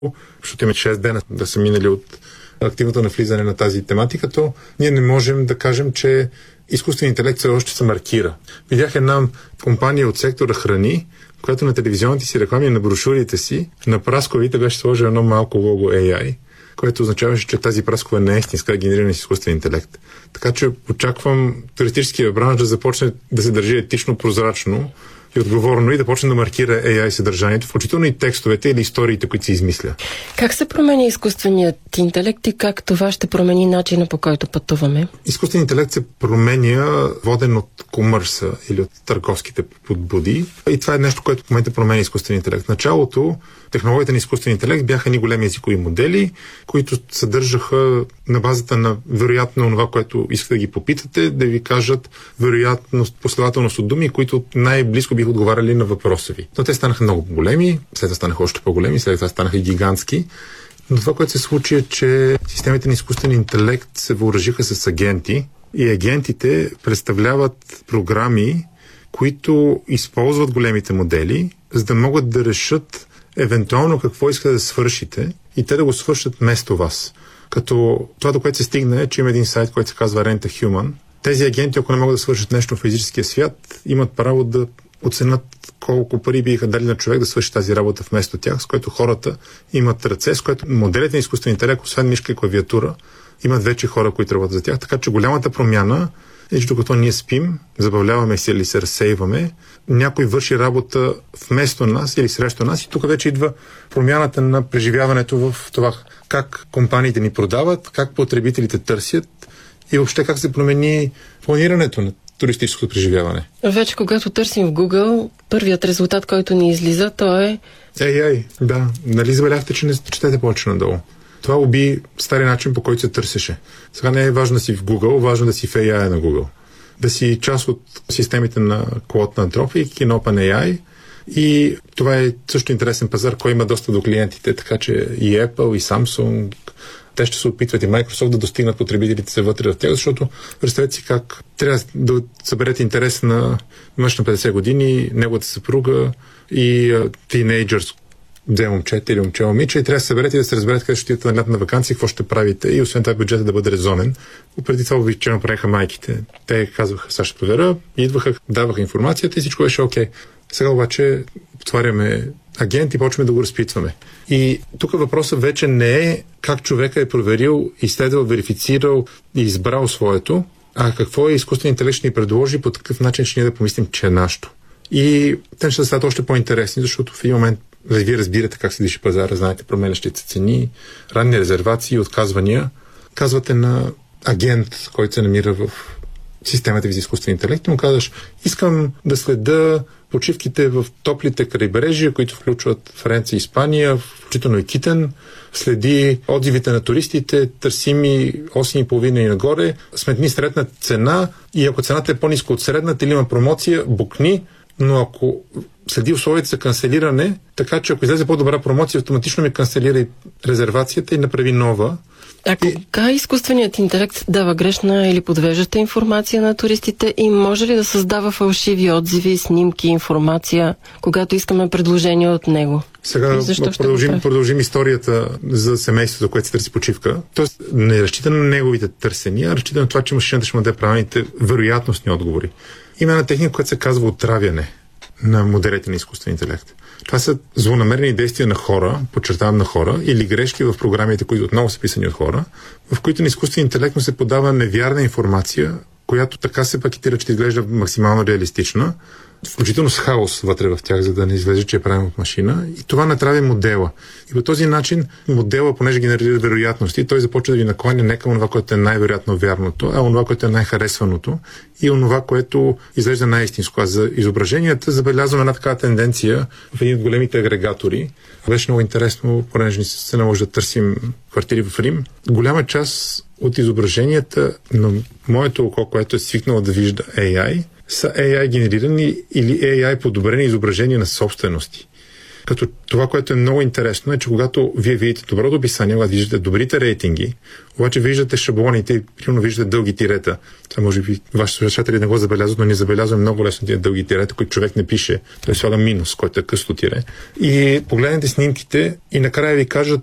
защото има 6 дена да са минали от активното навлизане на тази тематика, то ние не можем да кажем, че изкуственият интелект все още се маркира. Видях една компания от сектора храни, която на телевизионните си реклами, на брошурите си, на прасковите беше сложила едно малко лого AI, което означаваше, че тази праскова не е истинска, генерирана с изкуствен интелект. Така че очаквам туристическия бранш да започне да се държи етично, прозрачно и отговорно и да почне да маркира AI съдържанието, включително и текстовете или историите, които се измисля. Как се промени изкуственият интелект и как това ще промени начина, по който пътуваме? Изкуственият интелект се променя воден от комърса или от търговските подбуди. И това е нещо, което в момента променя изкуственият интелект. В началото технологията на изкуствен интелект бяха ни големи езикови модели, които съдържаха на базата на вероятно това, което искате да ги попитате, да ви кажат вероятност, последователност от думи, които най-близко биха отговаряли на въпроса ви. Но те станаха много големи, след това станаха още по-големи, след това станаха гигантски. Но това, което се случи, е, че системите на изкуствен интелект се въоръжиха с агенти и агентите представляват програми, които използват големите модели, за да могат да решат евентуално какво искате да свършите и те да го свършат вместо вас. Като това, до което се стигна, е, че има един сайт, който се казва Rent a Human. Тези агенти, ако не могат да свършат нещо в физическия свят, имат право да оценят колко пари биха дали на човек да свърши тази работа вместо тях, с което хората имат ръце, с което моделите на изкуствен интелект, освен мишка и клавиатура, имат вече хора, които работят за тях. Така че голямата промяна е, че докато ние спим, забавляваме се или се разсейваме, някой върши работа вместо нас или срещу нас и тук вече идва промяната на преживяването в това как компаниите ни продават, как потребителите търсят и въобще как се промени планирането на туристическото преживяване. Вече когато търсим в Google, първият резултат, който ни излиза, то е AI. Да, нали забеляхте, че не четете повече надолу. Това уби стария начин, по който се търсеше. Сега не е важно да си в Google, важно да си в AI на Google. Да си част от системите на Claude на Anthropic и на OpenAI. И това е също интересен пазар, който има доста до клиентите, така че и Apple, и Samsung, те ще се опитват и Microsoft да достигнат потребителите се вътре в тях, защото представете си как трябва да съберете интерес на мъж на 50 години, неговата съпруга и тинейджърс, две момчета или момче-момиче и трябва да се съберете и да се разберете къде ще отидете на лятна ваканция, какво ще правите и освен това бюджетът да бъде резонен. Преди това обичайно правеха майките. Те казваха, сега ще проверя, идваха, даваха информацията и всичко беше окей. Сега обаче отваряме агент и почваме да го разпитваме. И тук въпросът вече не е как човека е проверил, изследвал, верифицирал и избрал своето, а какво е изкуственият интелект ще ни предложи, по такъв начин ще ние да помислим, че е нашето. И те ще стават още по-интересни, защото в един момент вие разбирате как се движи пазара, знаете променящите се цени, ранни резервации, отказвания. Казвате на агент, който се намира в системата ви за изкуствен интелект, му казваш, искам да следа почивките в топлите крайбрежия, които включват Франция и Испания, включително и Китен, следи отзивите на туристите, търси ми 8,5 и нагоре, сметни средна цена и ако цената е по-ниска от средната или има промоция, букни, но ако следи условията за канцелиране, така че ако излезе по-добра промоция, автоматично ми канцелира и резервацията и направи нова. А кога изкуственият интелект дава грешна или подвеждаща информация на туристите и може ли да създава фалшиви отзиви, снимки, информация, когато искаме предложение от него? Сега продължим историята за семейството, което се търси почивка. Тоест не разчита на неговите търсения, а разчита на това, че машината ще му даде правилните вероятностни отговори. Има една техника, която се казва отравяне на моделите на изкуствен интелект. Това са злонамерени действия на хора, подчертавам на хора, или грешки в програмите, които отново са писани от хора, в които на изкуствен интелект му се подава невярна информация, която така се пакетира, че изглежда максимално реалистична, включително с хаос вътре в тях, за да не излезе, че е правен от машина. И това направи модела. И по този начин модела, понеже генерира вероятности, той започва да ви наклоня не към това, което е най-вероятно вярното, а това, което е най-харесваното и това, което изглежда най-истинско. А за изображенията забелязвам една такава тенденция в един от големите агрегатори. Беше много интересно, понеже се не може да търсим квартири в Рим. Голяма част от изображенията на моето око, което е свикнало да вижда AI, са AI генерирани или AI подобрени изображения на собствености. Като това, което е много интересно, е, че когато вие видите доброто описание, когато виждате добрите рейтинги, обаче виждате шаблоните и примерно виждате дълги тирета. Това може би вашите слушатели не го забелязват, но ни забелязваме много лесно тия дълги тирета, които човек не пише. Той слага минус, който е късто тире. И погледнете снимките и накрая ви кажат